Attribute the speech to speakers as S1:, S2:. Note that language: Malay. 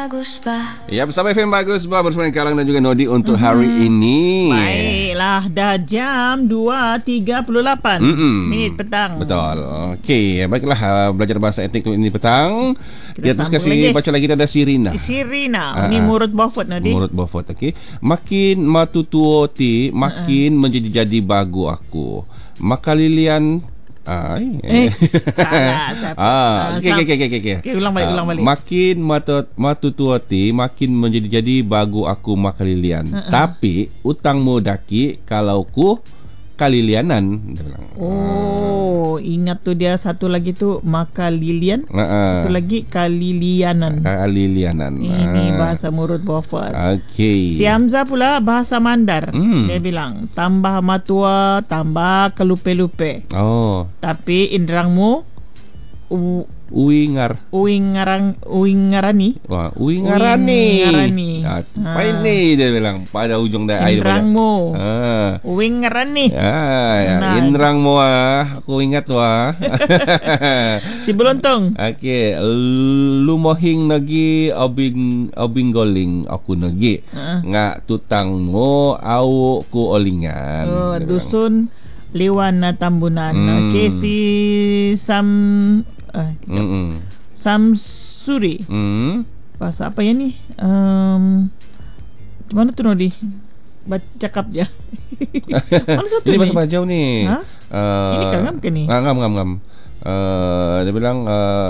S1: Bagus Bah.
S2: Ya, bersama FM Bagus Bah bersama Kalang dan juga Nodi untuk hari ini.
S3: Baiklah, dah jam 2.38 minit petang.
S2: Betul. Okey, baiklah, belajar bahasa etnik ini petang. Kita terus kasih baca lagi. Kita ada Sirina.
S3: Ini Murut Beaufort Nodi.
S2: Murut Beaufort, okey. Makin matutuo ti, makin menjadi-jadi bagu aku. Makalilian
S3: salah.
S2: Okey.
S3: Ulang balik.
S2: Makin matutuati, makin menjadi-jadi bagu aku makalilian. Tapi utangmu daki kalau ku kalilianan.
S3: Ingat tu dia satu lagi tu makalilian. Satu lagi kalilianan. Ini bahasa Murut Beaufort.
S2: Okey.
S3: Si Hamzah pula bahasa Mandar. Dia bilang tambah matua, tambah kelupe-lupe. Tapi indrangmu uingarani.
S2: Wah, uingarani. Apa ini dia bilang pada ujung air
S3: indrangmu. Uingarani.
S2: Indrangmu aku ingat wah.
S3: Si Belontong.
S2: Okey, lumohing nagi obing goling aku nagi. Ngak tutangmu au ku olingan.
S3: Dusun Liwana Tambunan. Okey, si Samsuri. Bahasa apa ya ni? Mana tu Nodi? Cakap dia. Mana satu
S2: ini
S3: ni?
S2: bahasa Bajau ni.
S3: Ini kan ngam ke ni?
S2: Ngam. Dia bilang